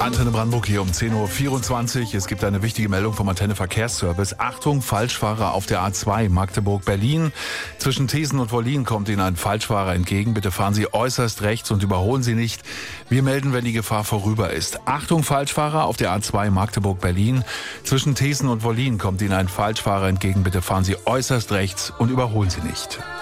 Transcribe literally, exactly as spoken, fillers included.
Antenne Brandenburg hier um zehn Uhr vierundzwanzig. Es gibt eine wichtige Meldung vom Antenne Verkehrsservice. Achtung, Falschfahrer auf der A zwei Magdeburg-Berlin. Zwischen Thesen und Wollin kommt Ihnen ein Falschfahrer entgegen. Bitte fahren Sie äußerst rechts und überholen Sie nicht. Wir melden, wenn die Gefahr vorüber ist. Achtung, Falschfahrer auf der A zwei Magdeburg-Berlin. Zwischen Thesen und Wollin kommt Ihnen ein Falschfahrer entgegen. Bitte fahren Sie äußerst rechts und überholen Sie nicht.